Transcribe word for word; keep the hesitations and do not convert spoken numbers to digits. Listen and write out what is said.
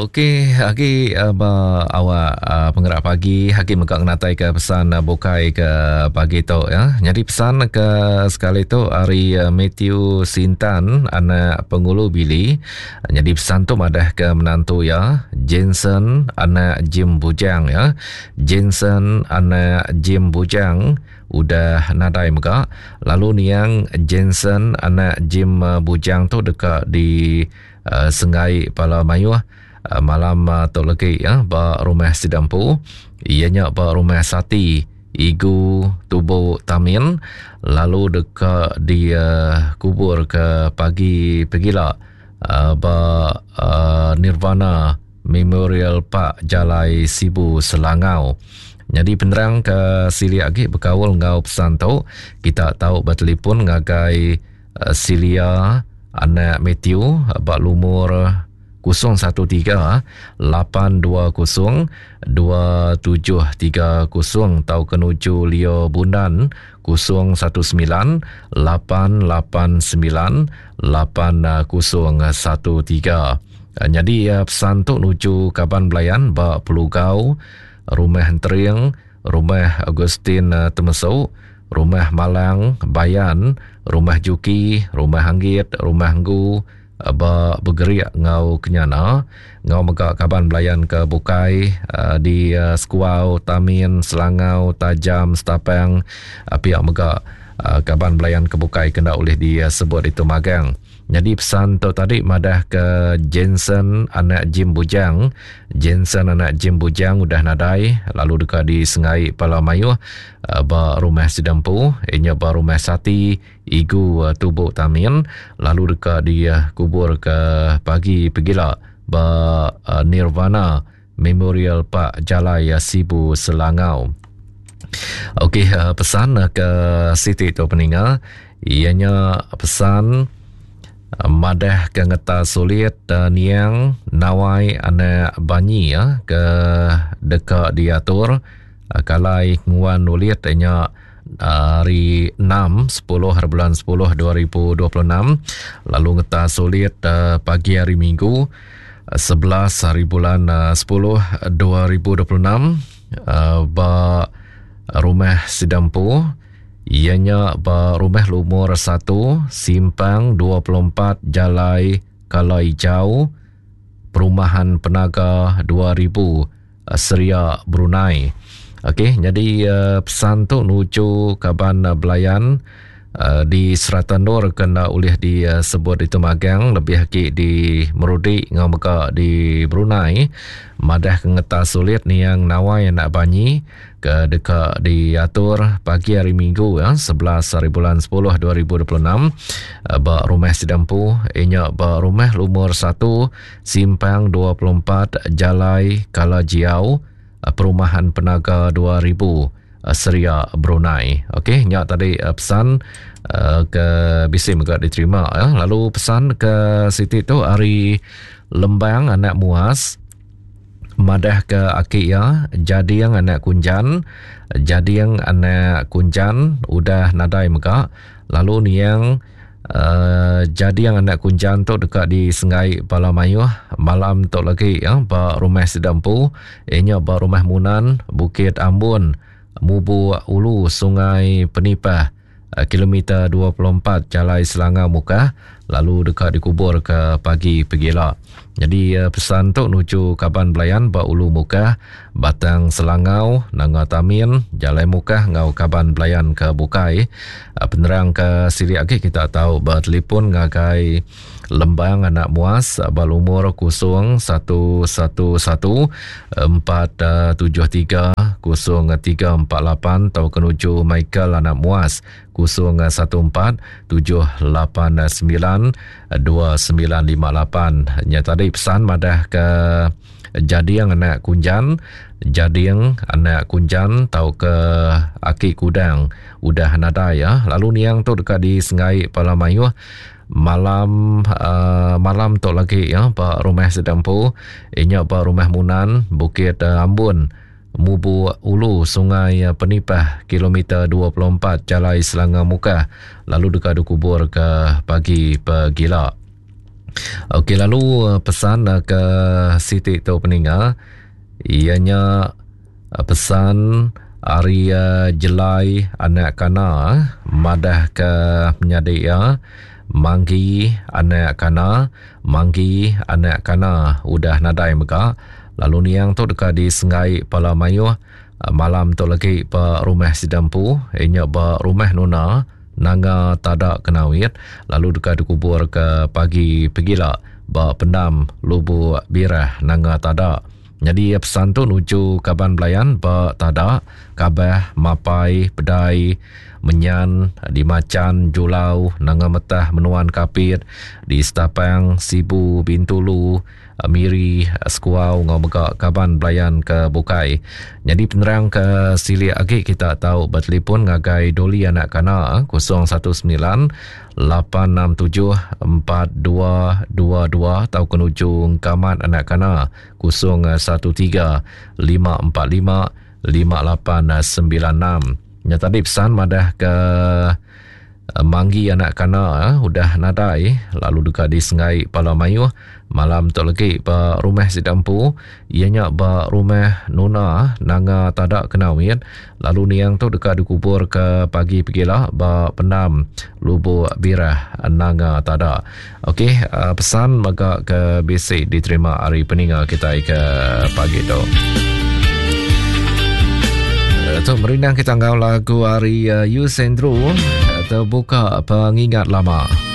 Okey, Hagi uh, awak uh, penggerak pagi, Hagi megak natai ke pesan uh, bukai ke pagi tu ya. Jadi pesan ke sekali tu hari uh, Matthew Sintan anak Pengulu Bili. Jadi pesan tu madah ke menantu ya, Jensen anak Jim Bujang ya. Jensen anak Jim Bujang udah nadai megak. Lalu ni yang Jensen anak Jim uh, Bujang tu dekat di uh, Sengai Pala Mayuh. Uh, malam uh, tu lagi ya, ba rumah Sidampu, ianya ba rumah Sati Igu Tubuh Tamin, lalu dekat di uh, kubur ke pagi pegila uh, ba uh, Nirvana Memorial Park Jalai Sibu Selangau. Jadi penerang ke sili lagi berkawal ngau pesan tu, kita tahu bertelefon ngagai uh, Silia anak Matthew uh, ba lumur kosong satu tiga lapan dua kosong dua tujuh tiga kosong tau kenuju Leo Bundan kosong satu sembilan lapan lapan sembilan lapan kosong satu tiga. Jadi pesan tu nuju Kaban Belayan ba Pelugau, Rumah Teriang, Rumah Agustin Temesau, Rumah Malang Bayan, Rumah Juki, Rumah Hanggit, Rumah Nggu ba bergerak ngau kenyana ngau megak Kaban Belayan ke Bukai uh, di uh, Skuau, Tamin, Selangau, Tajam, Setapang, uh, pihak megak uh, Kaban Belayan ke Bukai kena oleh disebut uh, itu magang. Jadi pesan tu tadi madah ke Jensen anak Jim Bujang. Jensen anak Jim Bujang udah nadai, lalu dekat di Sengai Pala Mayuh uh, ba rumah Sidampu, ianya ba rumah Sati Igu uh, Tubuh Tamin, lalu dekat di uh, kubur ke pagi pegila ba uh, Nirvana Memorial Park Jalai uh, Sibu Selangau. Okey, uh, pesan uh, ke Siti tu peninggal, ianya pesan madah ke ngeta sulit uh, niang nawai anak banyi ya ke dekat diatur uh, kalai nguan nulit nya hari enam sepuluh bulan sepuluh dua ribu dua puluh enam, lalu ngeta sulit uh, pagi hari Minggu uh, sebelas hari bulan uh, sepuluh dua ribu dua puluh enam uh, ba rumah Sidampu, ianya ba rumah lumur satu Simpang dua puluh empat Jalai Kalai Hijau, Perumahan Penaga dua ribu Seria Brunei. Okey, jadi uh, pesan tu nuju Kaban uh, Belayan uh, di Seratan Nur kena oleh disebut uh, itu magang lebih hakik di Merudi ngau meka di Brunei. Madah kengeta sulit ni yang nawai nak banyi ke dekat diatur pagi hari Minggu ya, sebelas hari bulan sepuluh dua ribu dua puluh enam uh, ba rumah Sidampu, ianya ba rumah lumur satu Simpang dua puluh empat Jalai Kalajiau, Perumahan Penaga dua ribu Seria Brunei. Okey, nyak tadi uh, pesan uh, ke Bisim juga diterima ya. Lalu pesan ke Siti tu hari Lembang anak Muas, madah ke Akia, jadi yang anak Kunjan, jadi yang anak Kunjan udah nadai megak. Lalu ni yang Uh, jadi yang anak Kunjan tu dekat di Sengai Pala Mayuh, malam tu lagi ya, ba rumah Sidampu, ianya ba rumah Munan Bukit Ambon Mubu Ulu Sungai Penipah uh, kilometer dua puluh empat Jalai Selangau Mukah, lalu dekat dikubur ke pagi pegila. Jadi uh, pesan tu nuju Kaban Belayan ba Ulu Mukah, Batang Selangau, Nanga Tamin, Jalai Mukah ngau Kaban Belayan ke Bukai. Uh, penerang ke sili lagi kita tahu ba telefon ngagai Lembang anak Muas ba umur kosong satu satu satu empat tujuh tiga kosong tiga empat lapan atau kenuju Michael anak Muas kosong satu empat tujuh lapan sembilan dua sembilan lima lapan. Nya tadi pesan madah ke jadi yang anak Kunjan, jadi yang anak Kunjan tau ke Aki Kudang udah nada ya. Lalu niang tu dekat di Sengai Pala Mayuh, malam uh, malam tu lagi ya, ba rumah Sidampu, inya ba rumah Munan Bukit uh, Ambon Mubu Ulu Sungai uh, Penipah kilometer dua puluh empat Jalai Selangau Mukah, lalu dekat dikubur ke pagi pegila. Okey, lalu uh, pesan uh, ke Siti tu peninggal, ianya uh, pesan hari uh, jelai anak kana madah ke menyadia manggi anak kana manggi anak kana udah nadai meka lalu niang tu dekat di Sengai Pala Mayuh uh, malam tu lagi pa rumah sidampu inya ba rumah nona nanga tada kenawit lalu dekat dikubur ke pagi pegila ba pendam lubu birah nanga tada. Jadi pesan tu nuju Kaban Belayan ba tada kabah mapai pedai menyan di Macan Julau nanga metah menuan kapit di Setapang Sibu Bintulu Miri Skuau ngomega Kaban Belayan ke Bukai. Jadi penerang ke sili agi kita tahu bertelefon ngagai doli anak kana kosong satu sembilan lapan enam tujuh empat dua dua dua atau kenujung kamat anak kana kosong satu tiga lima empat lima lima lapan sembilan enam. Ya tadi pesan madah ke manggi anak kana udah nadai lalu dekat di Sengai Pala Mayuh malam tu lagi ba rumah sidampu ianya ba rumah nona nanga tada kenawit lalu niang tu dekat dikubur ke pagi pegila ba pendam lubu birah nanga tada. Okey, uh, pesan maka ke basic diterima hari peninggal kita ke pagi tu. Tu merinang kita ngau lagu hari uh, Yusendru terbuka pengingat lama.